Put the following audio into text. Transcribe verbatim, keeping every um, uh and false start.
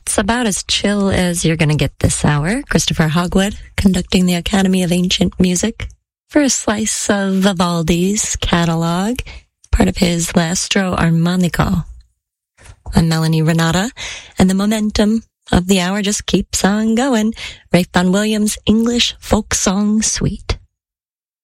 It's about as chill as you're going to get this hour. Christopher Hogwood, conducting the Academy of Ancient Music, for a slice of Vivaldi's catalog, part of his L'Astro Armonico. I'm Melanie Renata, and the momentum of the hour just keeps on going. Ralph Vaughan Williams' English Folk Song Suite.